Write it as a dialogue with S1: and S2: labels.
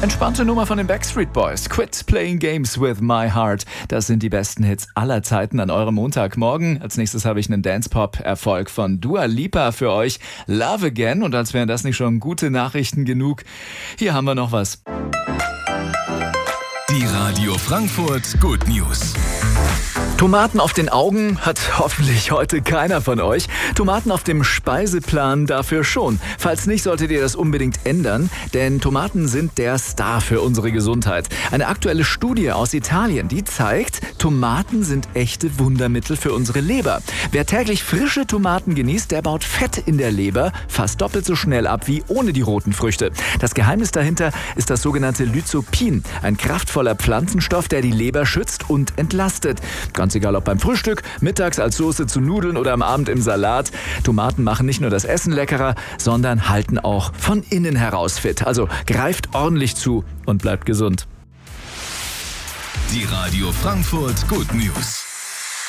S1: Entspannte Nummer von den Backstreet Boys. Quit playing games with my heart. Das sind die besten Hits aller Zeiten an eurem Montagmorgen. Als nächstes habe ich einen Dance-Pop-Erfolg von Dua Lipa für euch. Love Again. Und als wären das nicht schon gute Nachrichten genug, hier haben wir noch was.
S2: Die Radio Frankfurt Good News.
S1: Tomaten auf den Augen hat hoffentlich heute keiner von euch. Tomaten auf dem Speiseplan dafür schon. Falls nicht, solltet ihr das unbedingt ändern, denn Tomaten sind der Star für unsere Gesundheit. Eine aktuelle Studie aus Italien, die zeigt, Tomaten sind echte Wundermittel für unsere Leber. Wer täglich frische Tomaten genießt, der baut Fett in der Leber fast doppelt so schnell ab wie ohne die roten Früchte. Das Geheimnis dahinter ist das sogenannte Lycopin, ein kraftvoller Pflanzenstoff, der die Leber schützt und entlastet. Ganz egal ob beim Frühstück, mittags als Soße zu Nudeln oder am Abend im Salat. Tomaten machen nicht nur das Essen leckerer, sondern halten auch von innen heraus fit. Also greift ordentlich zu und bleibt gesund.
S2: Die Radio Frankfurt Good News.